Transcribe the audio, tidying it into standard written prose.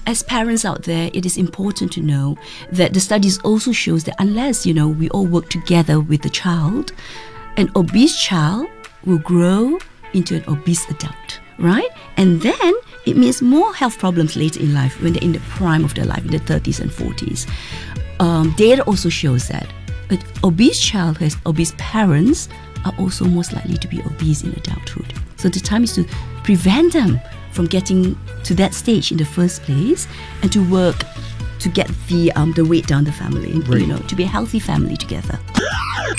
as parents out there, it is important to know that the studies also shows that unless, we all work together with the child, an obese child will grow into an obese adult, right? And then it means more health problems later in life when they're in the prime of their life, in their 30s and 40s. Data also shows that an obese child who has obese parents are also most likely to be obese in adulthood. So the time is to prevent them from getting to that stage in the first place, and to work to get the weight down the family, and, to be a healthy family together.